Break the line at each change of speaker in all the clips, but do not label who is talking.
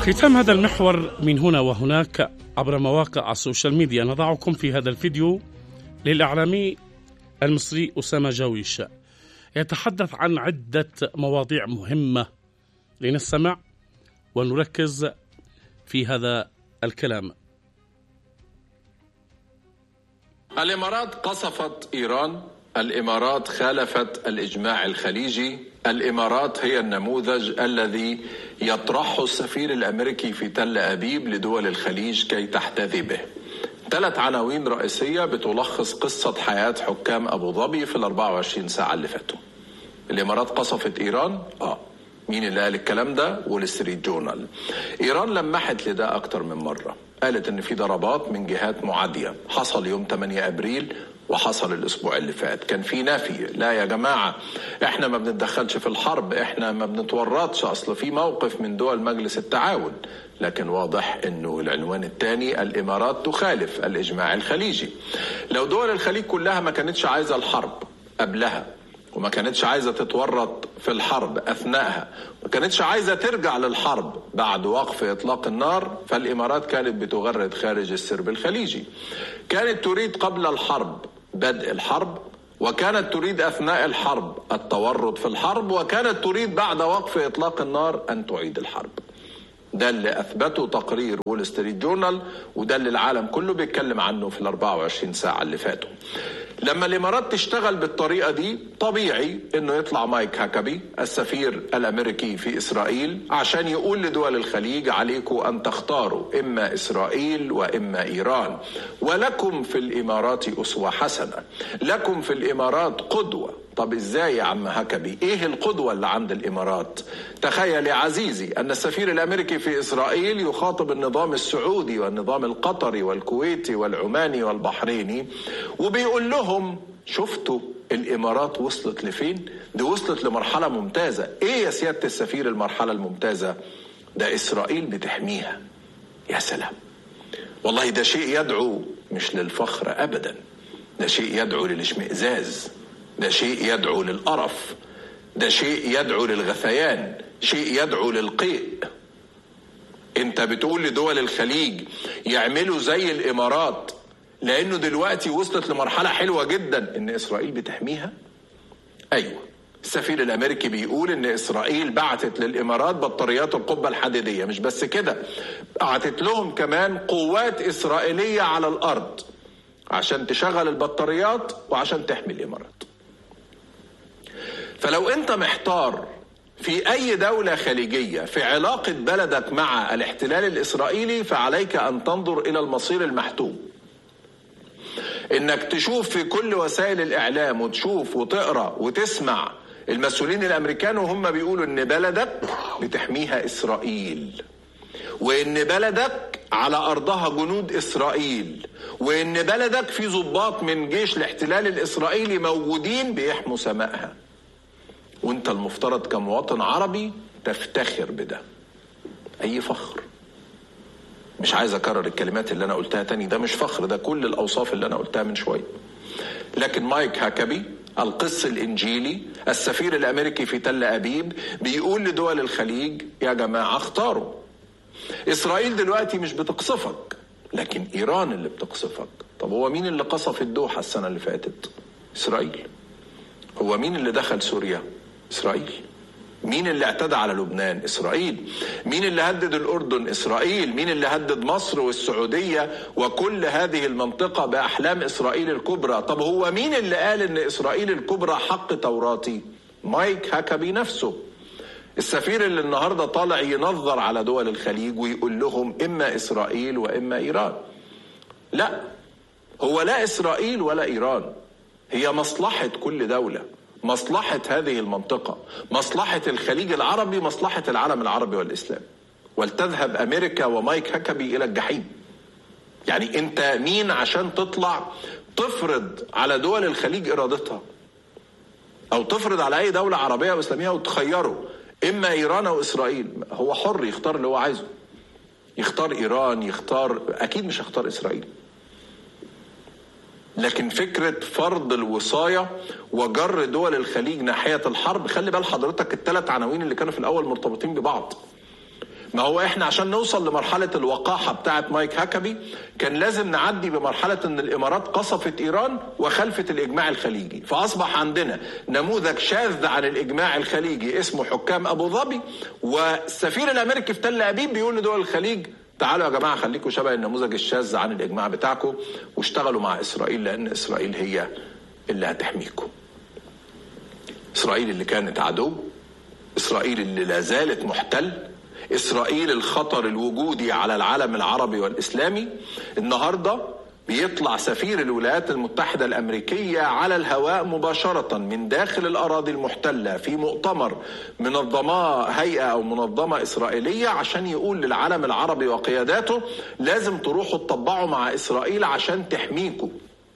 ختام هذا المحور من هنا وهناك عبر مواقع السوشيال ميديا، نضعكم في هذا الفيديو للإعلامي المصري أسامة جاويش يتحدث عن عدة مواضيع مهمة لنستمع ونركز في هذا الكلام.
الإمارات قصفت إيران، الإمارات خالفت الإجماع الخليجي، الإمارات هي النموذج الذي يطرحه السفير الأمريكي في تل أبيب لدول الخليج كي تحتذي به. 3 عناوين رئيسية بتلخص قصة حياة حكام أبو ظبي في 24 ساعة اللي فاتوا. الإمارات قصفت إيران؟ مين اللي قال الكلام ده؟ وول ستريت جورنال. إيران لمحت لده أكتر من مرة، قالت إن في ضربات من جهات معادية، حصل يوم 8 أبريل وحصل الأسبوع اللي فات. كان في نفي، لا يا جماعة احنا ما بنتدخلش في الحرب، احنا ما بنتورطش، أصل في موقف من دول مجلس التعاون. لكن واضح انه العنوان الثاني الإمارات تخالف الإجماع الخليجي. لو دول الخليج كلها ما كانتش عايزة الحرب قبلها، وما كانتش عايزة تتورط في الحرب أثناءها، ما كانتش عايزة ترجع للحرب بعد وقف إطلاق النار، فالإمارات كانت بتغرد خارج السرب الخليجي. كانت تريد قبل الحرب بدء الحرب، وكانت تريد أثناء الحرب التورط في الحرب، وكانت تريد بعد وقف إطلاق النار أن تعيد الحرب. ده اللي أثبته تقرير وول ستريت جورنال، وده اللي العالم كله بيتكلم عنه في 24 ساعة اللي فاتوا. لما الإمارات تشتغل بالطريقة دي، طبيعي إنه يطلع مايك هاكابي السفير الأمريكي في إسرائيل عشان يقول لدول الخليج عليكم أن تختاروا إما إسرائيل وإما إيران، ولكم في الإمارات أسوة حسنة، لكم في الإمارات قدوة. طب إزاي يا عم هاكابي؟ إيه القدوة اللي عند الإمارات؟ تخيل يا عزيزي أن السفير الأمريكي في إسرائيل يخاطب النظام السعودي والنظام القطري والكويتي والعماني والبحريني، وبيقول لهم شفتوا الإمارات وصلت لفين؟ دي وصلت لمرحلة ممتازة. إيه يا سيادة السفير المرحلة الممتازة؟ ده إسرائيل بتحميها. يا سلام، والله ده شيء يدعو مش للفخر أبدا، ده شيء يدعو للاشمئزاز، ده شيء يدعو للقرف، ده شيء يدعو للغثيان، شيء يدعو للقيء. انت بتقول لدول الخليج يعملوا زي الإمارات لأنه دلوقتي وصلت لمرحلة حلوة جدا إن إسرائيل بتحميها؟ أيوة، السفير الأمريكي بيقول إن إسرائيل بعتت للإمارات بطاريات القبة الحديدية، مش بس كده، بعتت لهم كمان قوات إسرائيلية على الأرض عشان تشغل البطاريات وعشان تحمي الإمارات. فلو أنت محتار في أي دولة خليجية في علاقة بلدك مع الاحتلال الإسرائيلي، فعليك أن تنظر إلى المصير المحتوم. إنك تشوف في كل وسائل الإعلام وتشوف وتقرأ وتسمع المسؤولين الأمريكان وهم بيقولوا إن بلدك بتحميها إسرائيل، وإن بلدك على أرضها جنود إسرائيل، وإن بلدك في ضباط من جيش الاحتلال الإسرائيلي موجودين بيحموا سمائها. وانت المفترض كمواطن عربي تفتخر بده. اي فخر. مش عايز اكرر الكلمات اللي انا قلتها تاني، ده مش فخر، ده كل الاوصاف اللي انا قلتها من شوية. لكن مايك هاكابي القس الانجيلي السفير الامريكي في تل ابيب بيقول لدول الخليج يا جماعة اختاروا. اسرائيل دلوقتي مش بتقصفك، لكن ايران اللي بتقصفك. طب هو مين اللي قصف الدوحة السنة اللي فاتت؟ اسرائيل. هو مين اللي دخل سوريا؟ إسرائيل. مين اللي اعتدى على لبنان؟ إسرائيل. مين اللي هدد الأردن؟ إسرائيل. مين اللي هدد مصر والسعودية وكل هذه المنطقة بأحلام إسرائيل الكبرى؟ طب هو مين اللي قال إن إسرائيل الكبرى حق توراتي؟ مايك هاكابي نفسه، السفير اللي النهاردة طالع ينظر على دول الخليج ويقول لهم إما إسرائيل وإما إيران. لا، هو لا إسرائيل ولا إيران، هي مصلحة كل دولة، مصلحة هذه المنطقة، مصلحة الخليج العربي، مصلحة العالم العربي والإسلام. ولتذهب أمريكا ومايك هاكابي إلى الجحيم. يعني أنت مين عشان تطلع تفرض على دول الخليج إرادتها، أو تفرض على أي دولة عربية وإسلامية وتخيره إما إيران أو إسرائيل؟ هو حر يختار اللي هو عايزه، يختار إيران، يختار، أكيد مش يختار إسرائيل. لكن فكرة فرض الوصاية وجر دول الخليج ناحية الحرب، خلي بال حضرتك ال3 عناوين اللي كانوا في الأول مرتبطين ببعض. ما هو احنا عشان نوصل لمرحلة الوقاحة بتاعت مايك هاكابي كان لازم نعدي بمرحلة ان الامارات قصفت ايران وخلفت الاجماع الخليجي، فاصبح عندنا نموذج شاذ عن الاجماع الخليجي اسمه حكام ابو ظبي، والسفير الامريكي في تل ابيب بيقول لدول الخليج تعالوا يا جماعة خليكم شبه النموذج الشاذ عن الاجماع بتاعكم واشتغلوا مع اسرائيل، لان اسرائيل هي اللي هتحميكم. اسرائيل اللي كانت عدو، اسرائيل اللي لا زالت محتل، إسرائيل الخطر الوجودي على العالم العربي والإسلامي. النهاردة بيطلع سفير الولايات المتحدة الأمريكية على الهواء مباشرة من داخل الأراضي المحتلة في مؤتمر منظمة هيئة أو منظمة إسرائيلية عشان يقول للعالم العربي وقياداته لازم تروحوا تطبعوا مع إسرائيل عشان تحميكم.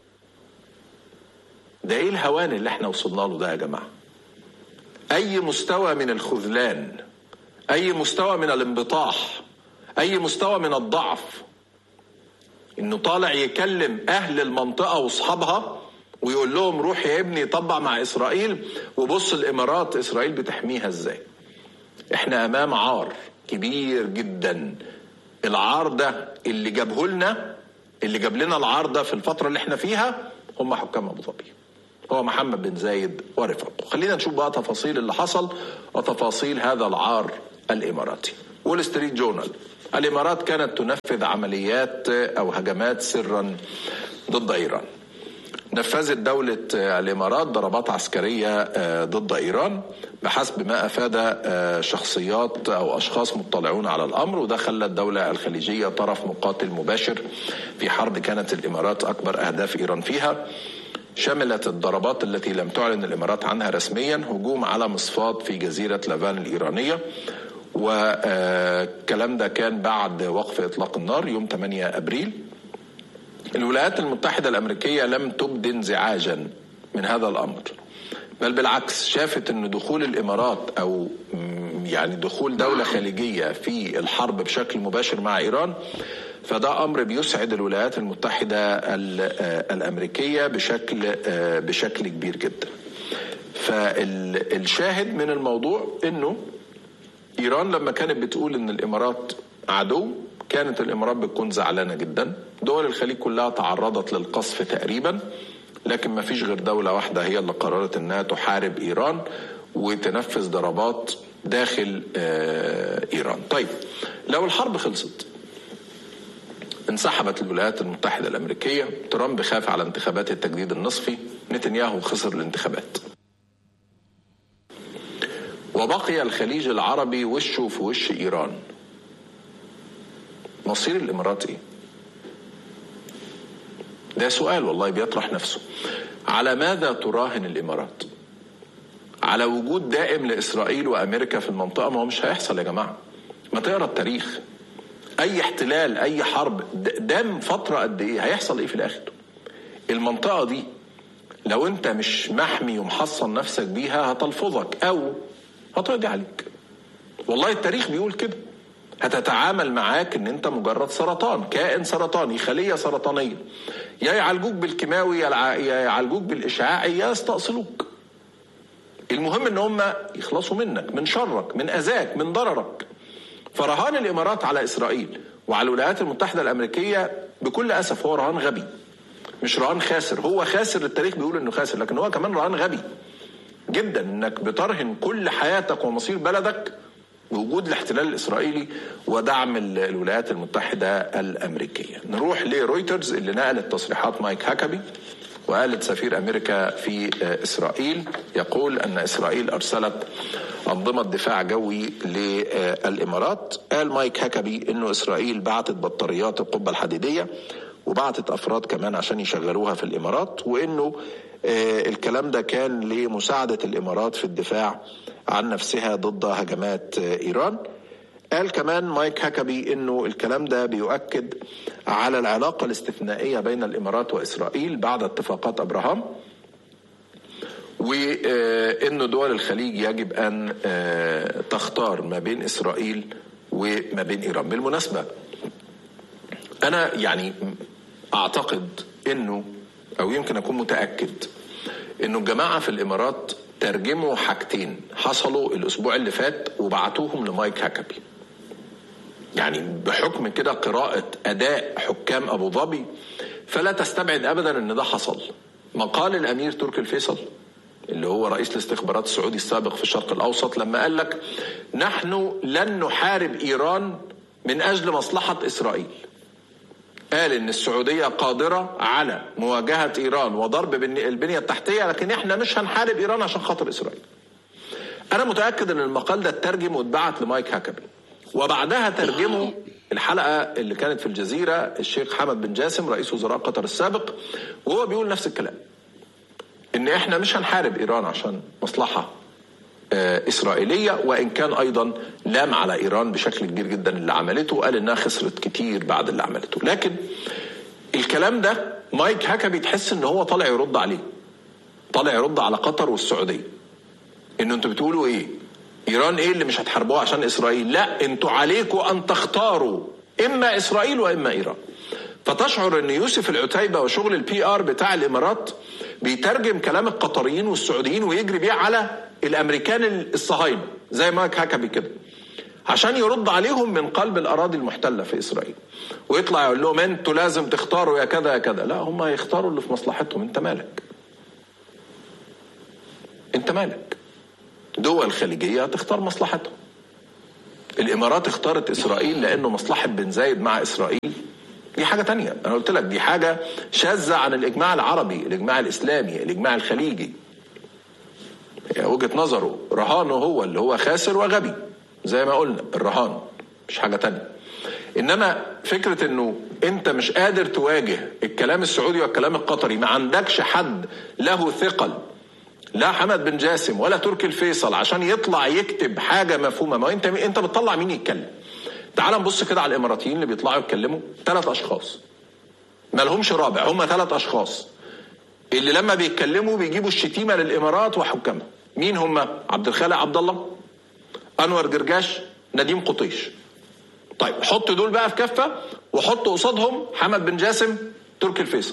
ده إيه الهوان اللي احنا وصلنا له ده يا جماعة؟ أي مستوى من الخذلان، أي مستوى من الانبطاح، أي مستوى من الضعف، إنه طالع يكلم أهل المنطقة وأصحابها ويقول لهم روح يا ابني طبع مع إسرائيل وبص الإمارات إسرائيل بتحميها إزاي. إحنا أمام عار كبير جدا. العار ده اللي جابه لنا، اللي جاب لنا العار ده في الفترة اللي إحنا فيها هم حكام أبو ظبي، هو محمد بن زايد ورفاقه. خلينا نشوف بقى تفاصيل اللي حصل وتفاصيل هذا العار الإماراتي. وول ستريت جورنال: الإمارات كانت تنفذ عمليات أو هجمات سرا ضد إيران. نفذت دولة الإمارات ضربات عسكرية ضد إيران بحسب ما أفاد شخصيات أو أشخاص مطلعون على الأمر، وده خلى الدولة الخليجية طرف مقاتل مباشر في حرب كانت الإمارات أكبر أهداف إيران فيها. شملت الضربات التي لم تعلن الإمارات عنها رسميا هجوم على مصفات في جزيرة لافان الإيرانية، والكلام ده كان بعد وقف إطلاق النار يوم 8 أبريل. الولايات المتحدة الأمريكية لم تبد انزعاجا من هذا الأمر، بل بالعكس شافت أن دخول الإمارات أو يعني دخول دولة خليجية في الحرب بشكل مباشر مع إيران فده أمر بيسعد الولايات المتحدة الأمريكية بشكل كبير جدا. فالشاهد من الموضوع أنه إيران لما كانت بتقول أن الإمارات عدو كانت الإمارات بتكون زعلانة جدا. دول الخليج كلها تعرضت للقصف تقريبا، لكن ما فيش غير دولة واحدة هي اللي قررت أنها تحارب إيران وتنفذ ضربات داخل إيران. طيب لو الحرب خلصت انسحبت الولايات المتحدة الأمريكية، ترامب خاف على انتخابات التجديد النصفي، نتنياهو خسر الانتخابات، وبقي الخليج العربي وشه في وش إيران، مصير الإمارات إيه؟ ده سؤال والله بيطرح نفسه. على ماذا تراهن الإمارات؟ على وجود دائم لإسرائيل وأمريكا في المنطقة؟ ما هو مش هيحصل يا جماعة. ما تقرأ التاريخ، أي احتلال أي حرب دام فترة قد إيه هيحصل إيه في الآخر؟ المنطقة دي لو أنت مش محمي ومحصن نفسك بيها هتلفظك أو هتقضي عليك. والله التاريخ بيقول كده، هتتعامل معاك ان انت مجرد سرطان، كائن سرطاني، خلية سرطانية، يا يعالجوك بالكيماوي يا يعالجوك بالإشعاعي يا يستأصلوك. المهم ان هم يخلصوا منك، من شرك، من أذاك، من ضررك. فرهان الإمارات على إسرائيل وعلى الولايات المتحدة الأمريكية بكل أسف هو رهان غبي، مش رهان خاسر. هو خاسر، التاريخ بيقول انه خاسر، لكن هو كمان رهان غبي جدا، انك بترهن كل حياتك ومصير بلدك بوجود الاحتلال الإسرائيلي ودعم الولايات المتحدة الأمريكية. نروح لرويترز اللي نقلت تصريحات مايك هاكابي، وقالت سفير أمريكا في إسرائيل يقول أن إسرائيل أرسلت أنظمة دفاع جوي للإمارات. قال مايك هاكابي أنه إسرائيل بعتت بطاريات القبة الحديدية وبعتت أفراد كمان عشان يشغلوها في الإمارات، وأنه الكلام ده كان لمساعدة الإمارات في الدفاع عن نفسها ضد هجمات إيران. قال كمان مايك هاكابي إنه الكلام ده بيؤكد على العلاقة الاستثنائية بين الإمارات وإسرائيل بعد اتفاقات أبراهام، وإنه دول الخليج يجب أن تختار ما بين إسرائيل وما بين إيران. بالمناسبة أنا يعني أعتقد إنه أو يمكن أكون متأكد إنه الجماعة في الإمارات ترجموا حاجتين حصلوا الأسبوع اللي فات وبعتوهم لمايك هاكابي. يعني بحكم كده قراءة أداء حكام أبو ظبي فلا تستبعد أبدا أن ده حصل. مقال الأمير تركي الفيصل اللي هو رئيس الاستخبارات السعودي السابق في الشرق الأوسط لما قال لك نحن لن نحارب إيران من أجل مصلحة إسرائيل، قال إن السعودية قادرة على مواجهة إيران وضرب البنية التحتية، لكن إحنا مش هنحارب إيران عشان خاطر إسرائيل. أنا متأكد إن المقال ده اترجم واتبعت لمايك هاكابي، وبعدها ترجمه الحلقة اللي كانت في الجزيرة الشيخ حمد بن جاسم رئيس وزراء قطر السابق، وهو بيقول نفس الكلام، إن إحنا مش هنحارب إيران عشان مصلحة إسرائيلية، وإن كان أيضا لام على إيران بشكل كبير جدا اللي عملته، وقال إنها خسرت كتير بعد اللي عملته. لكن الكلام ده مايك هاكابي تحس إن هو طالع يرد عليه، طالع يرد على قطر والسعودية، إنه أنتوا بتقولوا إيه؟ إيران إيه اللي مش هتحاربوها عشان إسرائيل؟ لا، أنتوا عليكم أن تختاروا إما إسرائيل وإما إيران. فتشعر إن يوسف العتيبة وشغل البي آر بتاع الإمارات بيترجم كلام القطريين والسعوديين ويجري بيه على الأمريكان الصهاينة زي مايك هاكابي كده، عشان يرد عليهم من قلب الأراضي المحتلة في إسرائيل، ويطلع يقول لهم أنتوا لازم تختاروا يا كذا يا كذا. لا، هم هيختاروا اللي في مصلحتهم. أنت مالك؟ أنت مالك؟ دول خليجية تختار مصلحتهم. الإمارات اختارت إسرائيل لأنه مصلحة بن زايد مع إسرائيل دي حاجة تانية. أنا قلت لك دي حاجة شاذة عن الإجماع العربي، الإجماع الإسلامي، الإجماع الخليجي. وجهة نظره رهانه هو اللي هو خاسر وغبي زي ما قلنا، الرهان مش حاجة تانية. إنما فكرة إنه أنت مش قادر تواجه الكلام السعودي والكلام القطري، ما عندكش حد له ثقل، لا حمد بن جاسم ولا تركي الفيصل عشان يطلع يكتب حاجة مفهومة. ما انت بتطلع مين يتكلم؟ تعال نبص كده على الاماراتيين اللي بيطلعوا يتكلموا، 3 اشخاص ما لهمش رابع، هم 3 اشخاص اللي لما بيتكلموا بيجيبوا الشتيمة للامارات وحكامها. مين هم؟ عبد الخالق عبد الله، انور جرجاش، نديم قطيش. طيب حط دول بقى في كفة وحط قصادهم حمد بن جاسم، تركي الفيصل.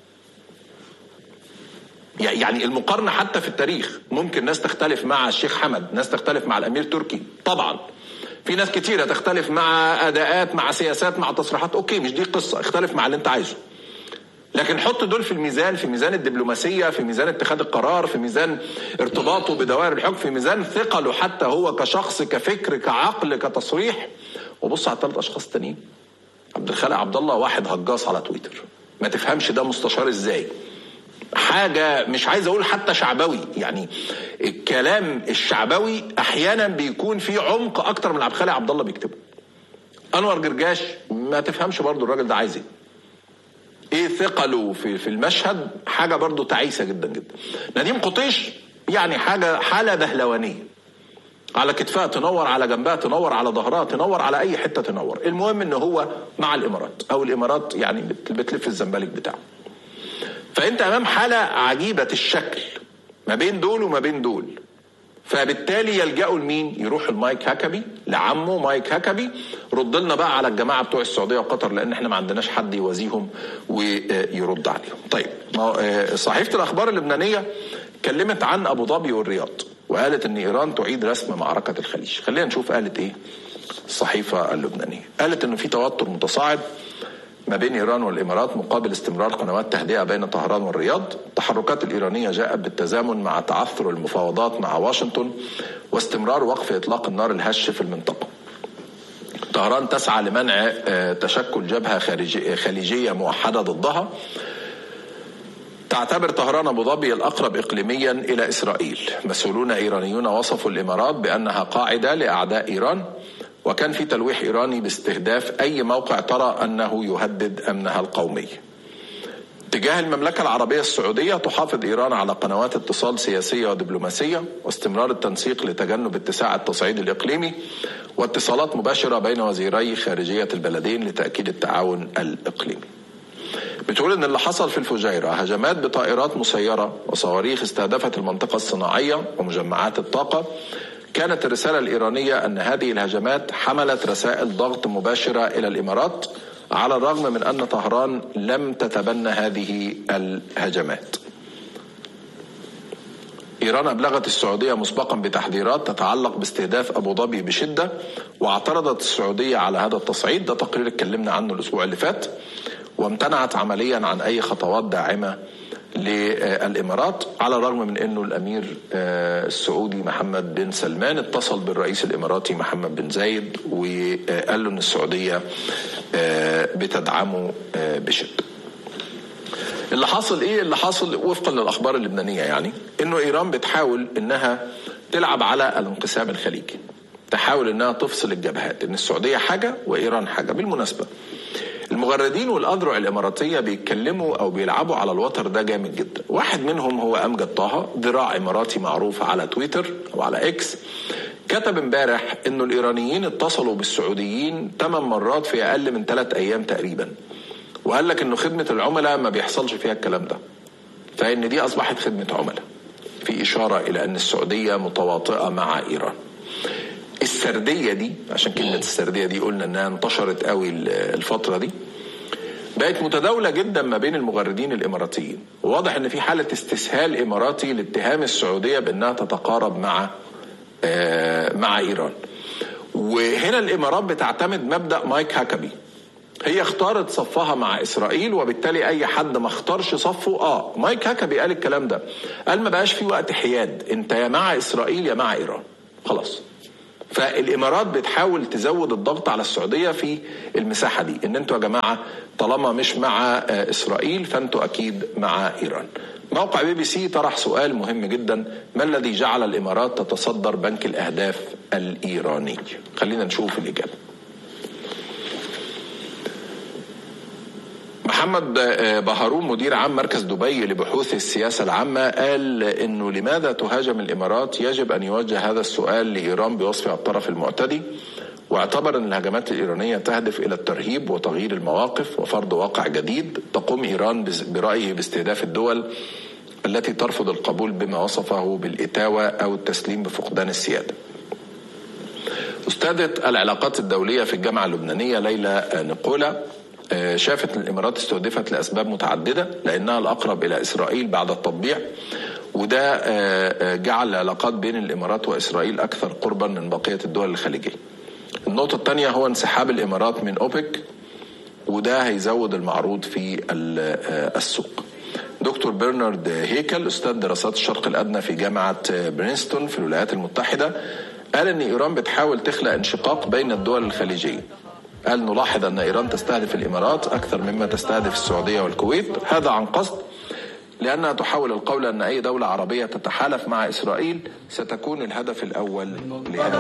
يعني المقارنة حتى في التاريخ ممكن ناس تختلف مع الشيخ حمد، ناس تختلف مع الأمير تركي، طبعا في ناس كتيرة تختلف مع أداءات، مع سياسات، مع تصريحات، أوكي مش دي قصة، اختلف مع اللي انت عايزه. لكن حط دول في الميزان، في ميزان الدبلوماسية، في ميزان اتخاذ القرار، في ميزان ارتباطه بدوائر الحكم، في ميزان ثقله حتى هو كشخص، كفكر، كعقل، كتصريح، وبص على 3 أشخاص تانيين. عبد الخالق عبد الله واحد هجاص على تويتر، ما تفهمش ده مستشار ازاي، حاجة مش عايز اقول حتى شعبوي. يعني الكلام الشعبوي احيانا بيكون فيه عمق اكتر من عبد الخالق عبد الله بيكتبه. انور جرجاش ما تفهمش برضو الراجل ده عايز ايه ثقله في المشهد، حاجة برضو تعيسة جدا جدا. نديم قطيش يعني حالة بهلوانية، على كتفها تنور، على جنبها تنور، على ظهرها تنور، على اي حتة تنور. المهم ان هو مع الامارات، او الامارات يعني بتلف الزنبلك بتاعه. فانت امام حالة عجيبة الشكل ما بين دول وما بين دول، فبالتالي يلجأوا لمين؟ يروح المايك هاكابي، لعمه مايك هاكابي، رد لنا بقى على الجماعة بتوع السعودية وقطر، لان احنا ما عندناش حد يوازيهم ويرد عليهم. طيب صحيفة الاخبار اللبنانية كلمت عن ابو ظبي والرياض، وقالت ان ايران تعيد رسم معركة الخليج. خلينا نشوف قالت ايه الصحيفة اللبنانية. قالت انه في توتر متصاعد ما بين إيران والإمارات مقابل استمرار قنوات تهدئة بين طهران والرياض. التحركات الإيرانية جاءت بالتزامن مع تعثر المفاوضات مع واشنطن واستمرار وقف إطلاق النار الهش في المنطقة. طهران تسعى لمنع تشكل جبهة خليجية موحدة ضدها. تعتبر طهران أبو ظبي الأقرب إقليميا إلى إسرائيل. مسؤولون إيرانيون وصفوا الإمارات بأنها قاعدة لأعداء إيران، وكان في تلويح إيراني باستهداف أي موقع ترى أنه يهدد أمنها القومي. تجاه المملكة العربية السعودية تحافظ إيران على قنوات اتصال سياسية ودبلوماسية، واستمرار التنسيق لتجنب اتساع التصعيد الإقليمي، واتصالات مباشرة بين وزيري خارجية البلدين لتأكيد التعاون الإقليمي. بتقول ان اللي حصل في الفجيرة هجمات بطائرات مسيرة وصواريخ استهدفت المنطقة الصناعية ومجمعات الطاقة. كانت الرسالة الإيرانية أن هذه الهجمات حملت رسائل ضغط مباشرة إلى الإمارات، على الرغم من أن طهران لم تتبنى هذه الهجمات. إيران أبلغت السعودية مسبقا بتحذيرات تتعلق باستهداف أبو ظبي بشدة، واعترضت السعودية على هذا التصعيد. ده تقرير اتكلمنا عنه الأسبوع اللي فات، وامتنعت عمليا عن أي خطوات داعمة للإمارات، على الرغم من أنه الأمير السعودي محمد بن سلمان اتصل بالرئيس الإماراتي محمد بن زايد وقال له أن السعودية بتدعمه بشدة. اللي حاصل ايه؟ اللي حاصل وفقا للاخبار اللبنانيه يعني انه ايران بتحاول انها تلعب على الانقسام الخليجي، تحاول انها تفصل الجبهات، ان السعوديه حاجه وايران حاجه. بالمناسبه المغردين والاذرع الاماراتيه بيتكلموا او بيلعبوا على الوتر ده جامد جدا. واحد منهم هو امجد طه، ذراع اماراتي معروف على تويتر او على اكس، كتب امبارح انه الايرانيين اتصلوا بالسعوديين 8 مرات في اقل من 3 ايام تقريبا، وقال لك انه خدمة العملاء ما بيحصلش فيها الكلام ده، فإن دي أصبحت خدمة عملاء، في إشارة إلى أن السعودية متواطئة مع إيران. السردية دي، عشان كلمة السردية دي قلنا أنها انتشرت قوي الفترة دي، بقت متداولة جدا ما بين المغردين الإماراتيين، وواضح أن في حالة استسهال إماراتي لاتهام السعودية بأنها تتقارب مع إيران. وهنا الإمارات بتعتمد مبدأ مايك هاكابي، هي اختارت صفها مع إسرائيل، وبالتالي أي حد ما اختارش صفه مايك هاكابي قال الكلام ده، قال ما بقاش في وقت حياد، انت يا مع إسرائيل يا مع إيران، خلاص. فالإمارات بتحاول تزود الضغط على السعودية في المساحة دي، ان انتوا يا جماعة طالما مش مع إسرائيل فانتوا أكيد مع إيران. موقع BBC طرح سؤال مهم جدا: ما الذي جعل الإمارات تتصدر بنك الأهداف الإيراني؟ خلينا نشوف الإجابة. محمد بهارون مدير عام مركز دبي لبحوث السياسة العامة قال انه لماذا تهاجم الامارات؟ يجب ان يوجه هذا السؤال لايران بوصفها الطرف المعتدي، واعتبر ان الهجمات الايرانية تهدف الى الترهيب وتغيير المواقف وفرض واقع جديد. تقوم ايران برأيه باستهداف الدول التي ترفض القبول بما وصفه بالإتاوة او التسليم بفقدان السيادة. أستاذة العلاقات الدولية في الجامعة اللبنانية ليلى نقولة شافت ان الامارات استهدفت لاسباب متعدده، لانها الاقرب الى اسرائيل بعد التطبيع، وده جعل العلاقات بين الامارات واسرائيل اكثر قربا من بقيه الدول الخليجيه. النقطه الثانيه هو انسحاب الامارات من اوبك، وده هيزود المعروض في السوق. دكتور برنارد هيكل استاذ دراسات الشرق الادنى في جامعه برينستون في الولايات المتحده قال ان ايران بتحاول تخلق انشقاق بين الدول الخليجيه. قال نلاحظ أن إيران تستهدف الإمارات أكثر مما تستهدف السعودية والكويت، هذا عن قصد، لأنها تحاول القول أن أي دولة عربية تتحالف مع إسرائيل ستكون الهدف الأول لهذا.